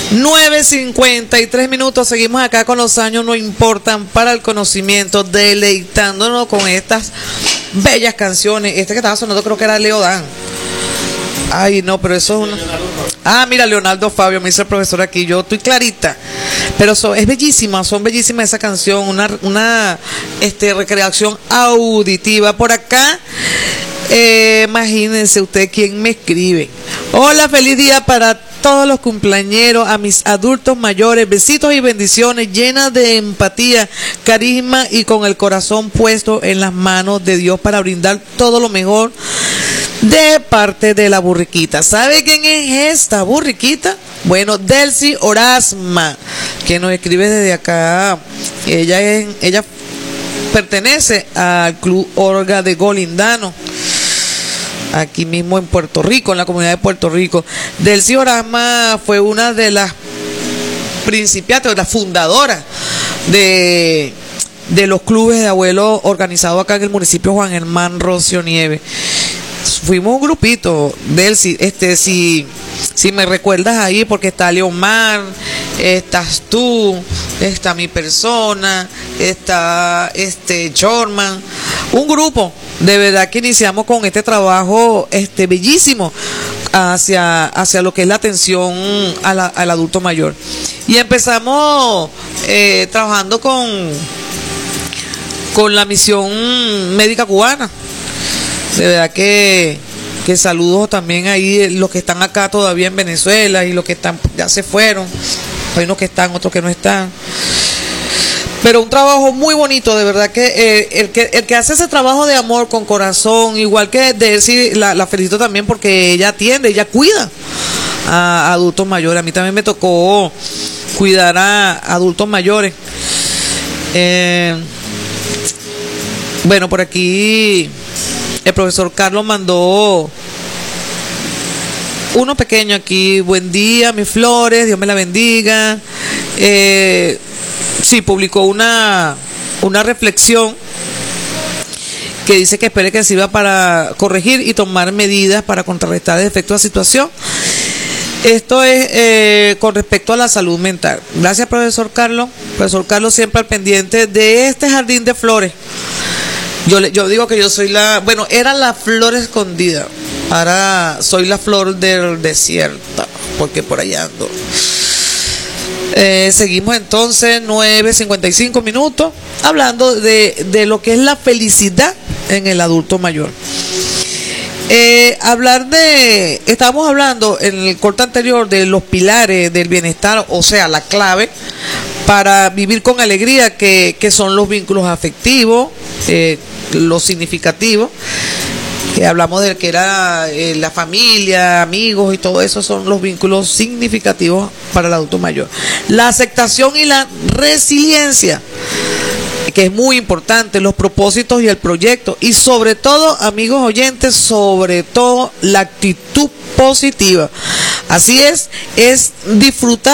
9:53, seguimos acá con Los años no importan para el conocimiento, deleitándonos con estas bellas canciones. Este que estaba sonando creo que era Leo Dan. Ay, no, pero eso es una... Ah, mira, Leonardo Fabio, me dice el profesor aquí, yo estoy clarita. Pero es bellísima, son bellísimas esa canción, una recreación auditiva. Por acá, imagínense usted quién me escribe. Hola, feliz día para todos los cumpleañeros, a mis adultos mayores, besitos y bendiciones, llenas de empatía, carisma y con el corazón puesto en las manos de Dios para brindar todo lo mejor de parte de la burriquita. ¿Sabe quién es esta burriquita? Bueno, Delcy Orasma, que nos escribe desde acá. Ella pertenece al Club Orga de Golindano, aquí mismo en Puerto Rico, en la comunidad de Puerto Rico. Delcy Orasma fue una de las principiantes, la fundadora de los clubes de abuelos organizados acá en el municipio Juan Germán Rocio Nieves. Fuimos un grupito, Delcy, si me recuerdas ahí, porque está Leomar, estás tú, está mi persona, está Chorman, un grupo, de verdad que iniciamos con este trabajo bellísimo hacia lo que es la atención al adulto mayor. Y empezamos trabajando con la misión médica cubana. De verdad que saludos también ahí los que están acá todavía en Venezuela y los que están ya se fueron. Hay unos que están, otros que no están. Pero un trabajo muy bonito, de verdad que el que hace ese trabajo de amor con corazón, igual que Delcy, la felicito también porque ella atiende, ella cuida a adultos mayores. A mí también me tocó cuidar a adultos mayores. Bueno, por aquí el profesor Carlos mandó uno pequeño aquí. Buen día, mis flores, Dios me la bendiga. Sí, publicó una reflexión que dice que espere que sirva para corregir y tomar medidas para contrarrestar el efecto de la situación. Esto es con respecto a la salud mental. Gracias, profesor Carlos. Profesor Carlos siempre al pendiente de este jardín de flores. Yo digo que yo soy era la flor escondida, ahora soy la flor del desierto, porque por allá ando. Seguimos entonces, 9:55, hablando de lo que es la felicidad en el adulto mayor. Estábamos hablando en el corte anterior de los pilares del bienestar, o sea, la clave para vivir con alegría, que son los vínculos afectivos, lo significativo, que hablamos de que era la familia, amigos y todo eso, son los vínculos significativos para el adulto mayor. La aceptación y la resiliencia, que es muy importante, los propósitos y el proyecto, y sobre todo, amigos oyentes, sobre todo la actitud positiva. Así es disfrutar